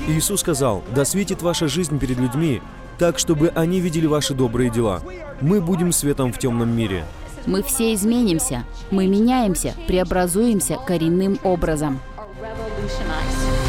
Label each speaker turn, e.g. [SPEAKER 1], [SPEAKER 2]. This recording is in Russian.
[SPEAKER 1] Иисус сказал: «Да светит ваша жизнь перед людьми, так, чтобы они видели ваши добрые дела». Мы будем светом в темном мире.
[SPEAKER 2] Мы все изменимся. Мы меняемся, преобразуемся коренным образом.